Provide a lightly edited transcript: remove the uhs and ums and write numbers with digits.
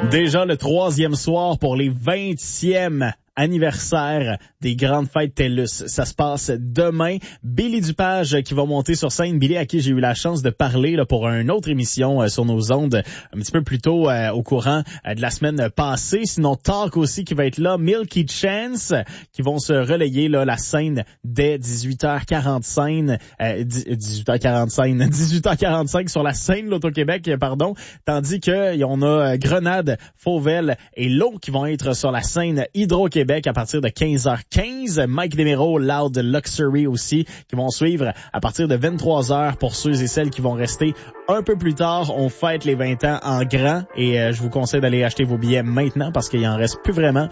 Déjà le 3e soir pour les 20e anniversaire des grandes fêtes TELUS. Ça se passe demain. Billy Dupage qui va monter sur scène. Billy à qui j'ai eu la chance de parler là, pour une autre émission sur nos ondes un petit peu plus tôt au courant de la semaine passée. Sinon Talk aussi qui va être là. Milky Chance qui vont se relayer là, la scène dès 18h45 sur la scène l'Auto-Québec, pardon. Tandis que on a Grenade, Fauvel et L'eau qui vont être sur la scène Hydro-Québec à partir de 15h15. Mike Desméraud, Loud Luxury aussi, qui vont suivre à partir de 23h pour ceux et celles qui vont rester un peu plus tard. On fête les 20 ans en grand et je vous conseille d'aller acheter vos billets maintenant parce qu'il en reste plus vraiment.